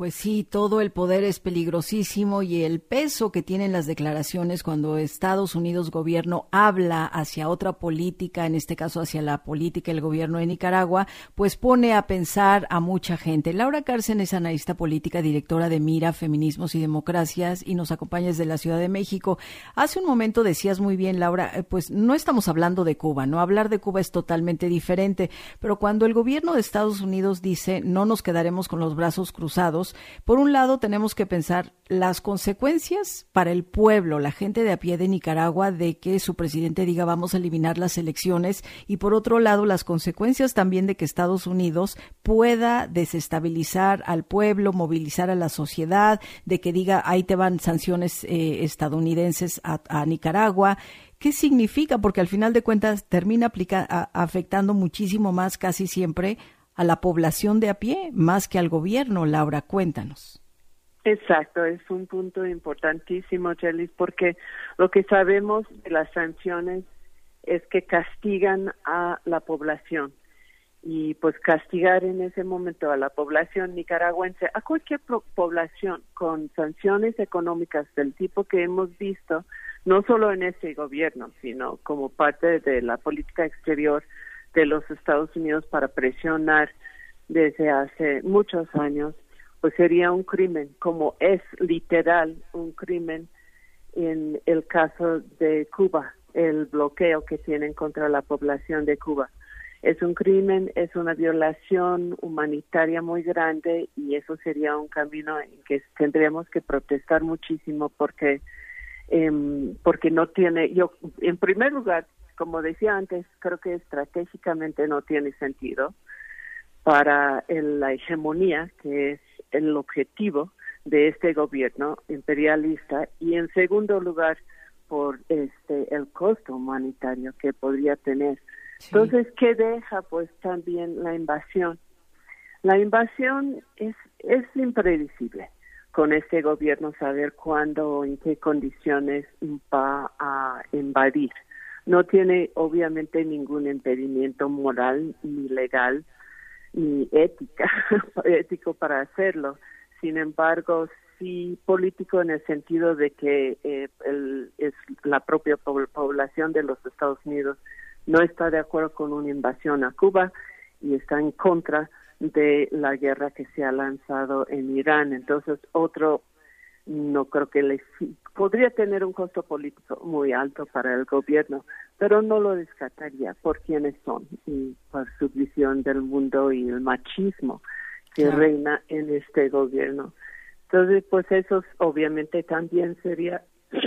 Pues sí, todo el poder es peligrosísimo y el peso que tienen las declaraciones cuando Estados Unidos gobierno habla hacia otra política, en este caso hacia la política del gobierno de Nicaragua, pues pone a pensar a mucha gente. Laura Cárcen es analista política, directora de Mira, Feminismos y Democracias y nos acompaña desde la Ciudad de México. Hace un momento decías muy bien, Laura, pues no estamos hablando de Cuba, ¿no? Hablar de Cuba es totalmente diferente, pero cuando el gobierno de Estados Unidos dice no nos quedaremos con los brazos cruzados, por un lado tenemos que pensar las consecuencias para el pueblo, la gente de a pie de Nicaragua, de que su presidente diga vamos a eliminar las elecciones, y por otro lado las consecuencias también de que Estados Unidos pueda desestabilizar al pueblo, movilizar a la sociedad, de que diga ahí te van sanciones estadounidenses a Nicaragua. ¿Qué significa? Porque al final de cuentas termina afectando muchísimo más, casi siempre, a la población de a pie, más que al gobierno. Laura, cuéntanos. Exacto, es un punto importantísimo, Chelis, porque lo que sabemos de las sanciones es que castigan a la población. Y pues castigar en ese momento a la población nicaragüense, a cualquier población, con sanciones económicas del tipo que hemos visto, no solo en este gobierno, sino como parte de la política exterior de los Estados Unidos para presionar desde hace muchos años, pues sería un crimen, como es literal un crimen en el caso de Cuba, el bloqueo que tienen contra la población de Cuba. Es un crimen, es una violación humanitaria muy grande y eso sería un camino en que tendríamos que protestar muchísimo porque no tiene, en primer lugar, como decía antes, creo que estratégicamente no tiene sentido para la hegemonía, que es el objetivo de este gobierno imperialista, y en segundo lugar, por el costo humanitario que podría tener. Sí. Entonces, ¿qué deja? Pues también la invasión. La invasión es impredecible con este gobierno, saber cuándo o en qué condiciones va a invadir. No tiene obviamente ningún impedimento moral, ni legal, ni ético para hacerlo. Sin embargo, sí político en el sentido de que es la propia población de los Estados Unidos no está de acuerdo con una invasión a Cuba y está en contra de la guerra que se ha lanzado en Irán. Entonces, no creo que podría tener un costo político muy alto para el gobierno, pero no lo descartaría por quiénes son y por su visión del mundo y el machismo que reina en este gobierno. Entonces, pues eso obviamente también sería,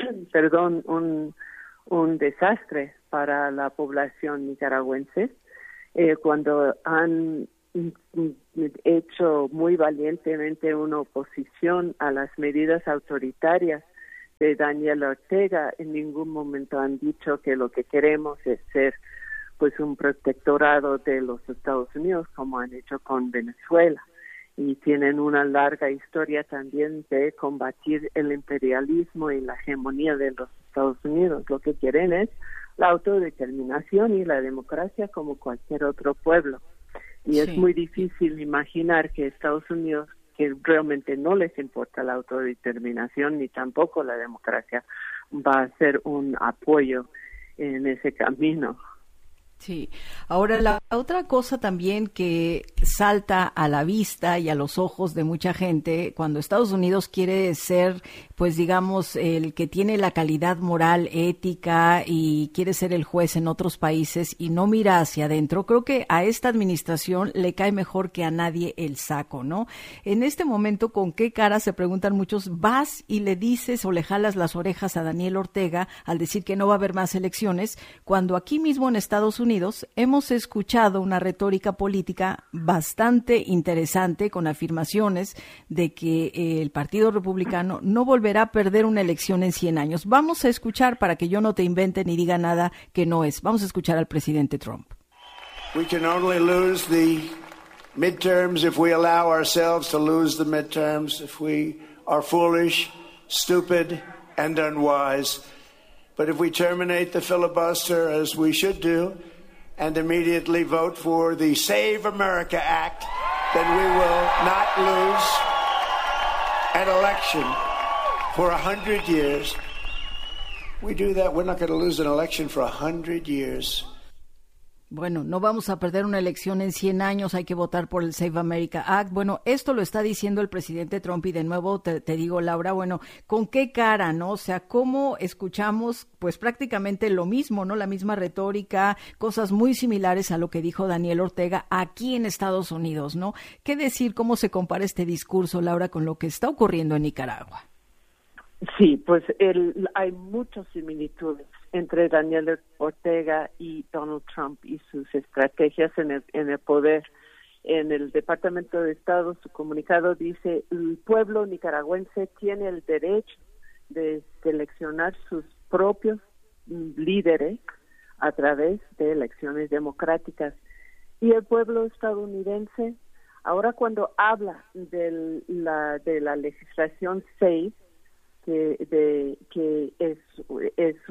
un desastre para la población nicaragüense cuando han hecho muy valientemente una oposición a las medidas autoritarias de Daniel Ortega. En ningún momento han dicho que lo que queremos es ser pues un protectorado de los Estados Unidos, como han hecho con Venezuela, y tienen una larga historia también de combatir el imperialismo y la hegemonía de los Estados Unidos. Lo que quieren es la autodeterminación y la democracia como cualquier otro pueblo. Y es muy difícil imaginar que Estados Unidos, que realmente no les importa la autodeterminación ni tampoco la democracia, va a hacer un apoyo en ese camino. Sí. Ahora, la otra cosa también que salta a la vista y a los ojos de mucha gente, cuando Estados Unidos quiere ser, pues digamos, el que tiene la calidad moral, ética y quiere ser el juez en otros países y no mira hacia adentro, creo que a esta administración le cae mejor que a nadie el saco, ¿no? En este momento, ¿con qué cara, se preguntan muchos, vas y le dices o le jalas las orejas a Daniel Ortega al decir que no va a haber más elecciones, cuando aquí mismo en Estados Unidos hemos escuchado una retórica política bastante interesante con afirmaciones de que el Partido Republicano no volverá a perder una elección en 100 años. Vamos a escuchar, para que yo no te invente ni diga nada que no es. Vamos a escuchar al presidente Trump. We can only lose the midterms if we allow ourselves to lose the midterms, if we are foolish, stupid, and unwise. But if we terminate the filibuster, as we should do, and immediately vote for the Save America Act, then we will not lose an election for 100 years. We do that, we're not going to lose an election for 100 years. Bueno, no vamos a perder una elección en 100 años, hay que votar por el Save America Act. Bueno, esto lo está diciendo el presidente Trump y de nuevo te digo, Laura, bueno, ¿con qué cara, no? O sea, ¿cómo escuchamos pues prácticamente lo mismo, no? La misma retórica, cosas muy similares a lo que dijo Daniel Ortega aquí en Estados Unidos, ¿no? ¿Qué decir, cómo se compara este discurso, Laura, con lo que está ocurriendo en Nicaragua? Sí, pues hay muchas similitudes entre Daniel Ortega y Donald Trump y sus estrategias en el poder. En el Departamento de Estado, su comunicado dice: el pueblo nicaragüense tiene el derecho de seleccionar sus propios líderes a través de elecciones democráticas. Y el pueblo estadounidense, ahora cuando habla de la legislación 6, que es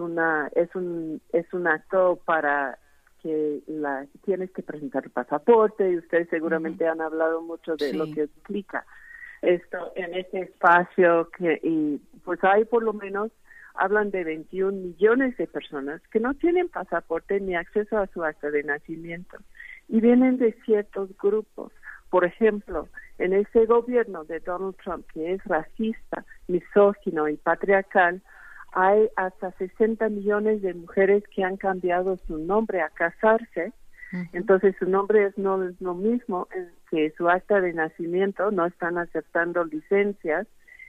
un acto para que tienes que presentar el pasaporte, y ustedes seguramente han hablado mucho de lo que explica esto en este espacio, y pues hay por lo menos, hablan de 21 millones de personas que no tienen pasaporte ni acceso a su acta de nacimiento y vienen de ciertos grupos. Por ejemplo, en ese gobierno de Donald Trump, que es racista, misógino y patriarcal, hay hasta 60 millones de mujeres que han cambiado su nombre a casarse. Uh-huh. Entonces su nombre no es lo mismo que su acta de nacimiento, no están aceptando licencias,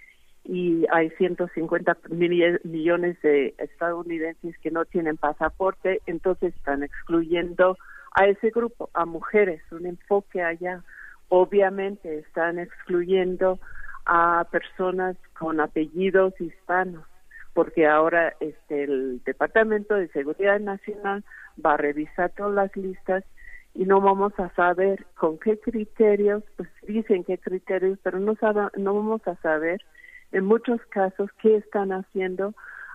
y hay 150 millones de estadounidenses que no tienen pasaporte, entonces están excluyendo a ese grupo, a mujeres, un enfoque allá. Obviamente están excluyendo a personas con apellidos hispanos, porque ahora el Departamento de Seguridad Nacional va a revisar todas las listas y no vamos a saber con qué criterios, pues dicen qué criterios, pero no vamos a saber en muchos casos qué están haciendo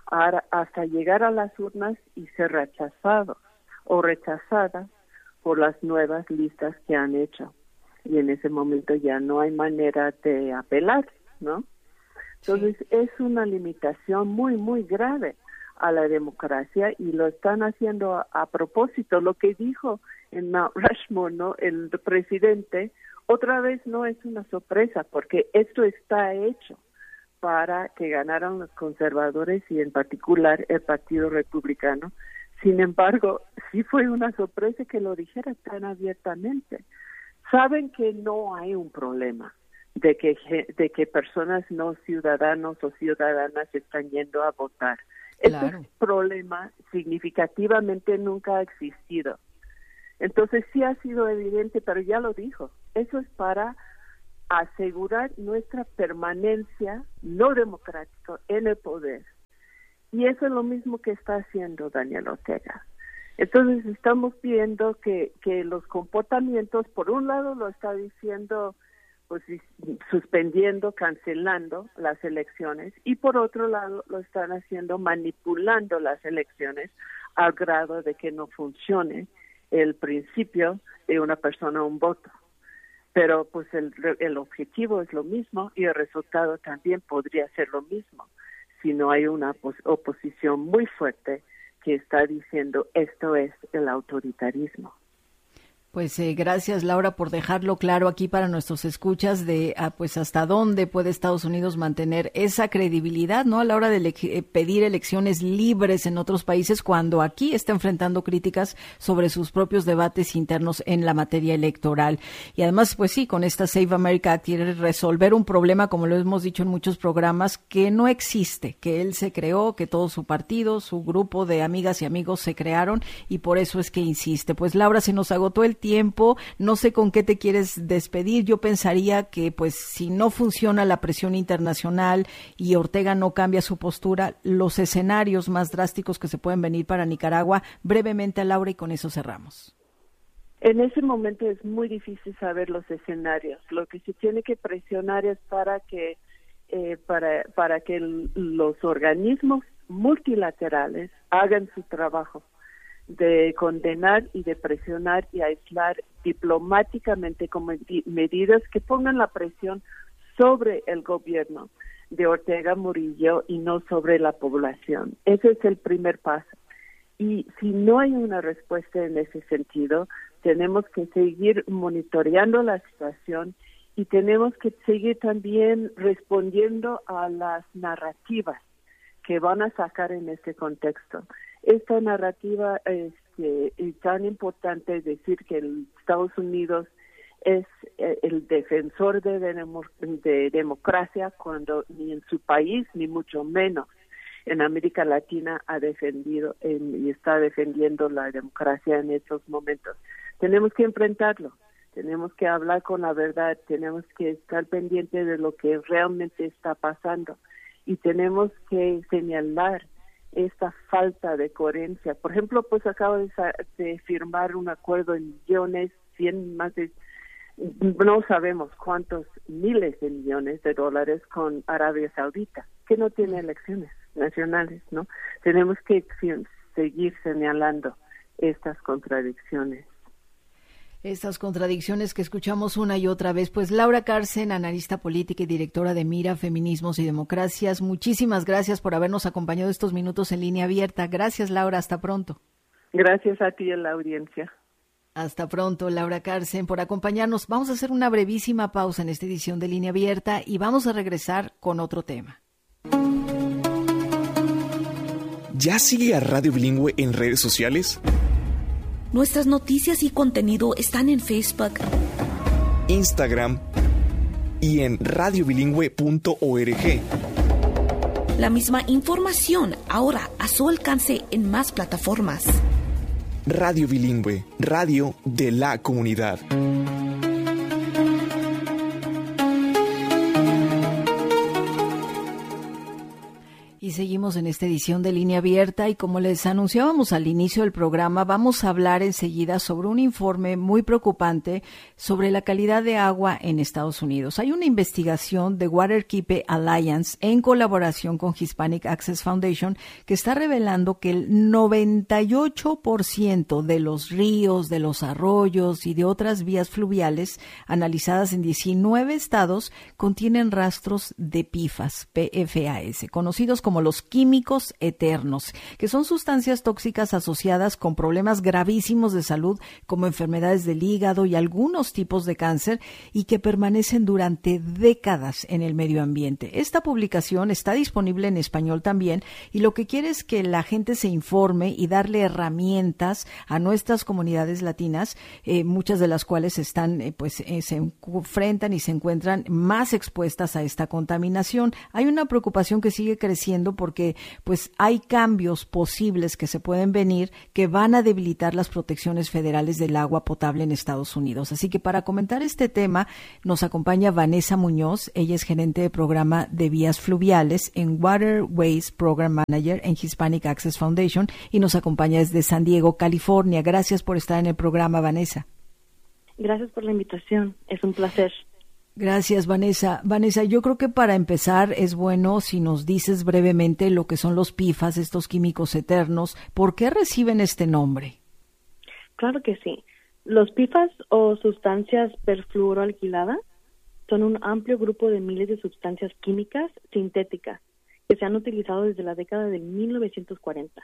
hasta llegar a las urnas y ser rechazados o rechazadas por las nuevas listas que han hecho. Y en ese momento ya no hay manera de apelar, ¿no? Entonces es una limitación muy, muy grave a la democracia, y lo están haciendo a propósito. Lo que dijo en Mount Rushmore, ¿no?, el presidente, otra vez no es una sorpresa, porque esto está hecho para que ganaran los conservadores y en particular el Partido Republicano. Sin embargo, sí fue una sorpresa que lo dijera tan abiertamente. Saben que no hay un problema de que personas no ciudadanos o ciudadanas están yendo a votar. Claro. Este problema significativamente nunca ha existido. Entonces sí ha sido evidente, pero ya lo dijo. Eso es para asegurar nuestra permanencia no democrática en el poder. Y eso es lo mismo que está haciendo Daniel Ortega. Entonces estamos viendo que los comportamientos, por un lado lo está diciendo, pues suspendiendo, cancelando las elecciones, y por otro lado lo están haciendo manipulando las elecciones al grado de que no funcione el principio de una persona un voto. Pero pues el objetivo es lo mismo y el resultado también podría ser lo mismo si no hay una oposición muy fuerte que está diciendo esto es el autoritarismo. Pues gracias, Laura, por dejarlo claro aquí para nuestros escuchas de pues hasta dónde puede Estados Unidos mantener esa credibilidad, ¿no?, a la hora de pedir elecciones libres en otros países, cuando aquí está enfrentando críticas sobre sus propios debates internos en la materia electoral. Y además, pues sí, con esta Save America quiere resolver un problema, como lo hemos dicho en muchos programas, que no existe, que él se creó, que todo su partido, su grupo de amigas y amigos se crearon, y por eso es que insiste. Pues Laura, se nos agotó el tiempo, no sé con qué te quieres despedir. Yo pensaría que pues si no funciona la presión internacional y Ortega no cambia su postura, los escenarios más drásticos que se pueden venir para Nicaragua, brevemente, Laura, y con eso cerramos. En ese momento es muy difícil saber los escenarios. Lo que se tiene que presionar es para que los organismos multilaterales hagan su trabajo de condenar y de presionar y aislar diplomáticamente con medidas que pongan la presión sobre el gobierno de Ortega Murillo y no sobre la población. Ese es el primer paso. Y si no hay una respuesta en ese sentido, tenemos que seguir monitoreando la situación y tenemos que seguir también respondiendo a las narrativas que van a sacar en este contexto. Esta narrativa es tan importante decir que Estados Unidos es el defensor de democracia cuando ni en su país, ni mucho menos en América Latina ha defendido y está defendiendo la democracia en estos momentos. Tenemos que enfrentarlo, tenemos que hablar con la verdad, tenemos que estar pendientes de lo que realmente está pasando y tenemos que señalar esta falta de coherencia. Por ejemplo, pues acabo de firmar un acuerdo en no sabemos cuántos miles de millones de dólares con Arabia Saudita, que no tiene elecciones nacionales, ¿no? Tenemos que seguir señalando estas contradicciones. Estas contradicciones que escuchamos una y otra vez. Pues Laura Carsen, analista política y directora de Mira, Feminismos y Democracias, muchísimas gracias por habernos acompañado estos minutos en Línea Abierta. Gracias, Laura, hasta pronto. Gracias a ti y a la audiencia. Hasta pronto, Laura Carsen, por acompañarnos. Vamos a hacer una brevísima pausa en esta edición de Línea Abierta y vamos a regresar con otro tema. ¿Ya sigue a Radio Bilingüe en redes sociales? Nuestras noticias y contenido están en Facebook, Instagram y en radiobilingüe.org. La misma información ahora a su alcance en más plataformas. Radio Bilingüe, radio de la comunidad. Y seguimos en esta edición de Línea Abierta y como les anunciábamos al inicio del programa, vamos a hablar enseguida sobre un informe muy preocupante sobre la calidad de agua en Estados Unidos. Hay una investigación de Waterkeeper Alliance en colaboración con Hispanic Access Foundation que está revelando que el 98% de los ríos, de los arroyos y de otras vías fluviales analizadas en 19 estados contienen rastros de PFAS, conocidos como los químicos eternos, que son sustancias tóxicas asociadas con problemas gravísimos de salud como enfermedades del hígado y algunos tipos de cáncer y que permanecen durante décadas en el medio ambiente. Esta publicación está disponible en español también y lo que quiere es que la gente se informe y darle herramientas a nuestras comunidades latinas, muchas de las cuales están, se enfrentan y se encuentran más expuestas a esta contaminación. Hay una preocupación que sigue creciendo porque pues hay cambios posibles que se pueden venir que van a debilitar las protecciones federales del agua potable en Estados Unidos. Así que para comentar este tema nos acompaña Vanessa Muñoz. Ella es gerente de programa de vías fluviales en Waterways Program Manager en Hispanic Access Foundation y nos acompaña desde San Diego, California. Gracias por estar en el programa, Vanessa. Gracias por la invitación. Es un placer. Gracias, Vanessa. Vanessa, yo creo que para empezar es bueno si nos dices brevemente lo que son los PFAS, estos químicos eternos. ¿Por qué reciben este nombre? Claro que sí. Los PFAS o sustancias perfluoroalquiladas son un amplio grupo de miles de sustancias químicas sintéticas que se han utilizado desde la década de 1940.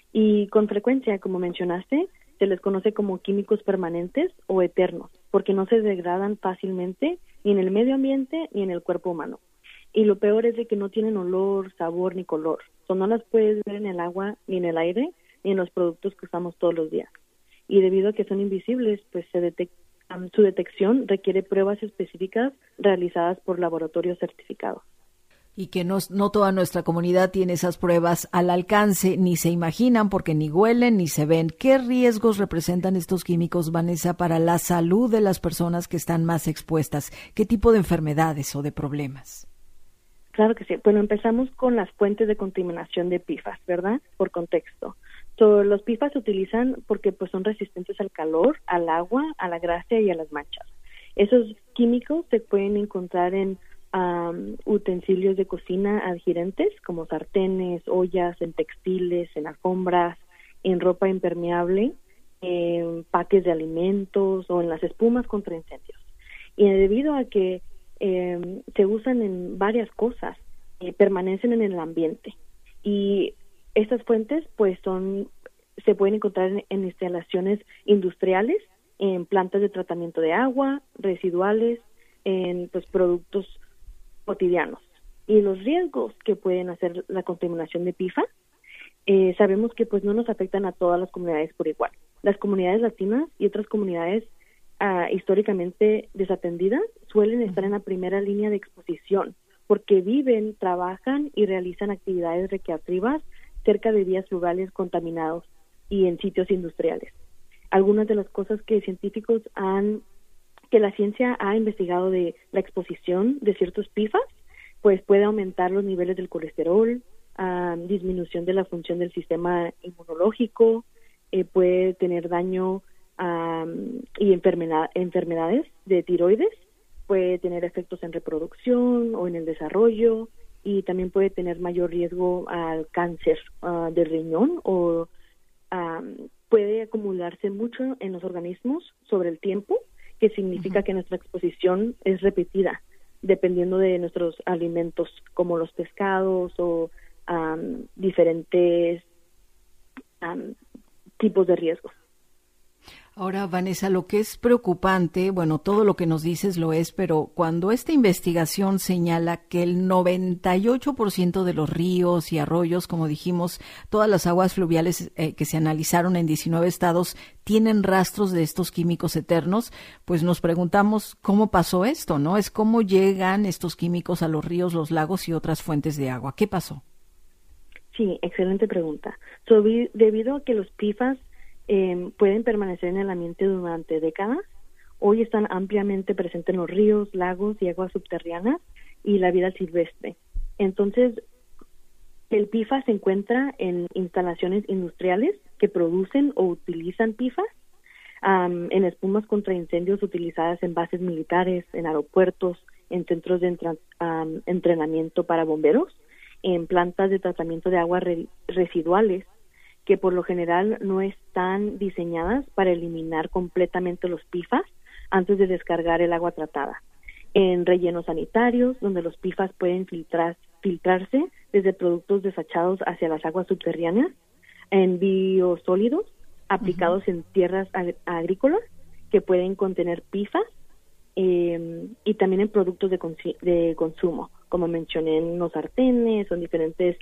Y con frecuencia, como mencionaste, se les conoce como químicos permanentes o eternos, porque no se degradan fácilmente ni en el medio ambiente ni en el cuerpo humano. Y lo peor es de que no tienen olor, sabor ni color. No las puedes ver en el agua, ni en el aire, ni en los productos que usamos todos los días. Y debido a que son invisibles, pues su detección requiere pruebas específicas realizadas por laboratorios certificados. Y que no toda nuestra comunidad tiene esas pruebas al alcance, ni se imaginan porque ni huelen ni se ven. ¿Qué riesgos representan estos químicos, Vanessa, para la salud de las personas que están más expuestas? ¿Qué tipo de enfermedades o de problemas? Claro que sí. Bueno, empezamos con las fuentes de contaminación de PFAS, ¿verdad? Por contexto. Los PFAS se utilizan porque pues son resistentes al calor, al agua, a la grasa y a las manchas. Esos químicos se pueden encontrar en utensilios de cocina adherentes como sartenes, ollas, en textiles, en alfombras, en ropa impermeable, en paques de alimentos o en las espumas contra incendios. Y debido a que se usan en varias cosas, permanecen en el ambiente. Y estas fuentes pues se pueden encontrar en instalaciones industriales, en plantas de tratamiento de agua, residuales, en pues productos cotidianos. Y los riesgos que pueden hacer la contaminación de PFAS, sabemos que pues no nos afectan a todas las comunidades por igual. Las comunidades latinas y otras comunidades históricamente desatendidas suelen estar en la primera línea de exposición porque viven, trabajan y realizan actividades recreativas cerca de vías fluviales contaminados y en sitios industriales. Algunas de las cosas que la ciencia ha investigado de la exposición de ciertos PFAS, pues puede aumentar los niveles del colesterol, disminución de la función del sistema inmunológico, puede tener daño y enfermedades de tiroides, puede tener efectos en reproducción o en el desarrollo, y también puede tener mayor riesgo al cáncer de riñón, o puede acumularse mucho en los organismos sobre el tiempo, que significa que nuestra exposición es repetida dependiendo de nuestros alimentos, como los pescados o diferentes tipos de riesgos. Ahora, Vanessa, lo que es preocupante, bueno, todo lo que nos dices lo es, pero cuando esta investigación señala que el 98% de los ríos y arroyos, como dijimos, todas las aguas fluviales que se analizaron en 19 estados tienen rastros de estos químicos eternos, pues nos preguntamos cómo pasó esto, ¿no? Es cómo llegan estos químicos a los ríos, los lagos y otras fuentes de agua. ¿Qué pasó? Sí, excelente pregunta. Debido a que los PFAS pueden permanecer en el ambiente durante décadas, hoy están ampliamente presentes en los ríos, lagos y aguas subterráneas y la vida silvestre. Entonces, el PFAS se encuentra en instalaciones industriales que producen o utilizan PFAS, en espumas contra incendios utilizadas en bases militares, en aeropuertos, en centros de entrenamiento para bomberos, en plantas de tratamiento de aguas residuales, que por lo general no están diseñadas para eliminar completamente los PFAS antes de descargar el agua tratada. En rellenos sanitarios, donde los PFAS pueden filtrarse desde productos desechados hacia las aguas subterráneas, en biosólidos aplicados en tierras agrícolas que pueden contener PFAS, y también en productos de consumo, como mencioné, en los sartenes o en diferentes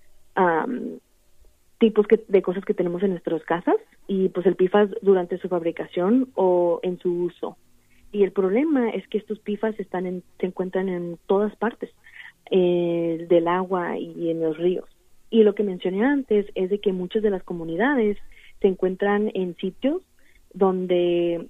tipos de cosas que tenemos en nuestras casas, y pues el PFAS durante su fabricación o en su uso. Y el problema es que estos PFAS se encuentran en todas partes del agua y en los ríos. Y lo que mencioné antes es de que muchas de las comunidades se encuentran en sitios donde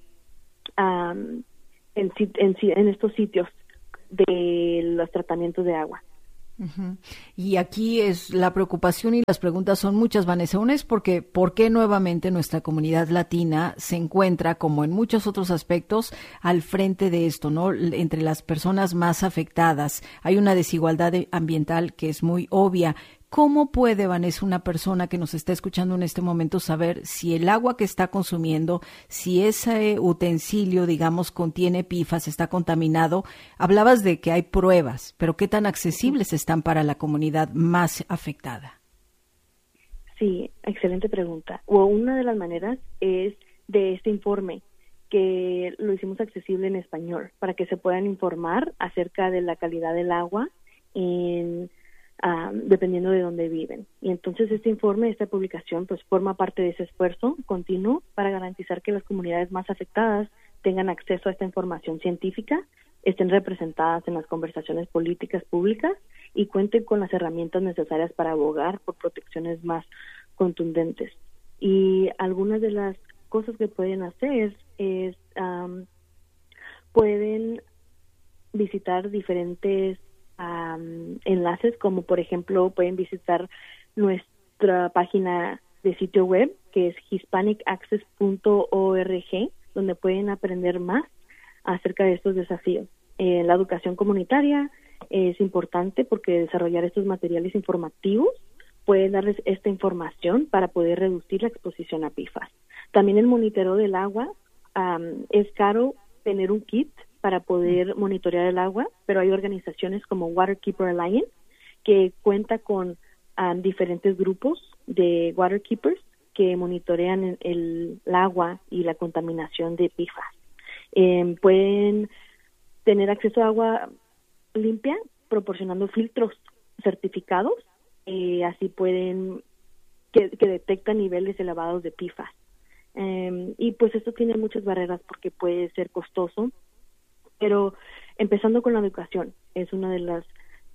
en estos sitios de los tratamientos de agua. Uh-huh. Y aquí es la preocupación y las preguntas son muchas, Vanessa. Una es ¿por qué nuevamente nuestra comunidad latina se encuentra, como en muchos otros aspectos, al frente de esto, ¿no? Entre las personas más afectadas hay una desigualdad ambiental que es muy obvia. ¿Cómo puede, Vanessa, una persona que nos está escuchando en este momento saber si el agua que está consumiendo, si ese utensilio, digamos, contiene PFAS, está contaminado? Hablabas de que hay pruebas, pero ¿qué tan accesibles están para la comunidad más afectada? Sí, excelente pregunta. Una de las maneras es de este informe, que lo hicimos accesible en español, para que se puedan informar acerca de la calidad del agua dependiendo de dónde viven. Y entonces este informe, esta publicación, pues forma parte de ese esfuerzo continuo para garantizar que las comunidades más afectadas tengan acceso a esta información científica, estén representadas en las conversaciones políticas públicas y cuenten con las herramientas necesarias para abogar por protecciones más contundentes. Y algunas de las cosas que pueden hacer es pueden visitar diferentes enlaces, como por ejemplo pueden visitar nuestra página de sitio web, que es hispanicaccess.org, donde pueden aprender más acerca de estos desafíos. La educación comunitaria es importante porque desarrollar estos materiales informativos puede darles esta información para poder reducir la exposición a PFAS. También el monitoreo del agua. Es caro tener un kit para poder monitorear el agua, pero hay organizaciones como Waterkeeper Alliance que cuenta con diferentes grupos de waterkeepers que monitorean el agua y la contaminación de PFAS. Pueden tener acceso a agua limpia proporcionando filtros certificados, así pueden que detectan niveles elevados de PFAS. Y pues esto tiene muchas barreras porque puede ser costoso, pero empezando con la educación es una de las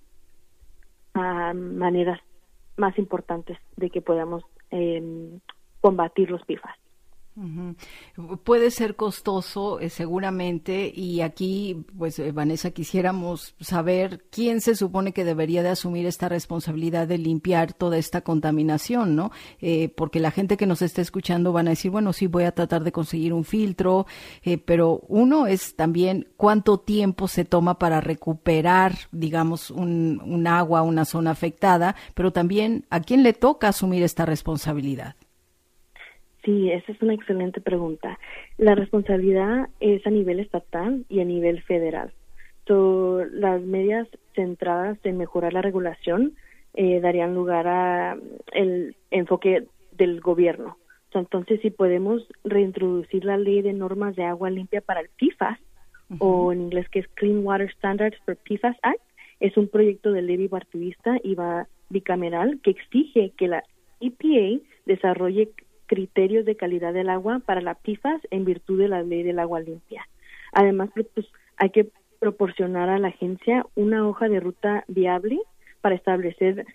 maneras más importantes de que podamos combatir los PFAS. Uh-huh. Puede ser costoso, seguramente, y aquí, pues, Vanessa, quisiéramos saber quién se supone que debería de asumir esta responsabilidad de limpiar toda esta contaminación, ¿no? Porque la gente que nos está escuchando van a decir, bueno, sí, voy a tratar de conseguir un filtro, pero uno es también cuánto tiempo se toma para recuperar, digamos, un agua, una zona afectada, pero también a quién le toca asumir esta responsabilidad. Sí, esa es una excelente pregunta. La responsabilidad es a nivel estatal y a nivel federal. Las medidas centradas en mejorar la regulación darían lugar a el enfoque del gobierno. Entonces, si podemos reintroducir la ley de normas de agua limpia para el PFAS, uh-huh, o en inglés que es Clean Water Standards for PFAS Act, es un proyecto de ley bipartidista y bicameral que exige que la EPA desarrolle criterios de calidad del agua para la PFAS en virtud de la ley del agua limpia. Además, pues, hay que proporcionar a la agencia una hoja de ruta viable para establecer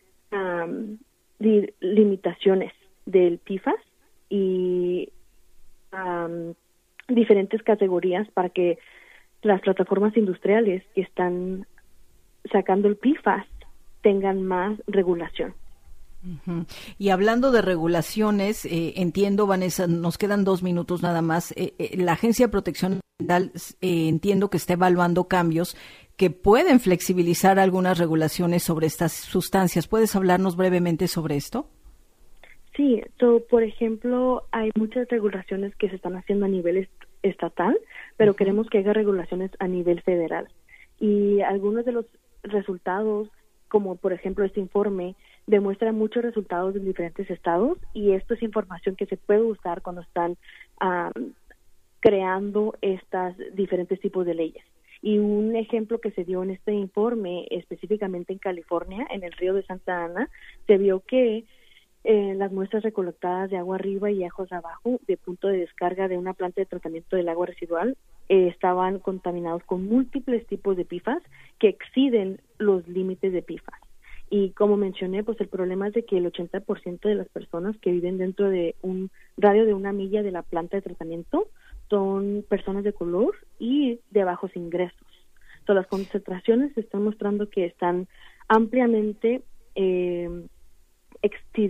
limitaciones del PFAS y diferentes categorías para que las plataformas industriales que están sacando el PFAS tengan más regulación. Uh-huh. Y hablando de regulaciones, entiendo, Vanessa, nos quedan 2 minutos nada más. La Agencia de Protección Ambiental entiendo que está evaluando cambios que pueden flexibilizar algunas regulaciones sobre estas sustancias. ¿Puedes hablarnos brevemente sobre esto? Sí, por ejemplo, hay muchas regulaciones que se están haciendo a nivel estatal, pero queremos que haya regulaciones a nivel federal. Y algunos de los resultados, como por ejemplo este informe, demuestra muchos resultados en diferentes estados y esto es información que se puede usar cuando están creando estas diferentes tipos de leyes. Y un ejemplo que se dio en este informe, específicamente en California, en el río de Santa Ana, se vio que las muestras recolectadas de agua arriba y aguas abajo de punto de descarga de una planta de tratamiento del agua residual estaban contaminados con múltiples tipos de PFAS que exceden los límites de PFAS. Y como mencioné, pues el problema es de que el 80% de las personas que viven dentro de un radio de 1 milla de la planta de tratamiento son personas de color y de bajos ingresos. Entonces, las concentraciones están mostrando que están ampliamente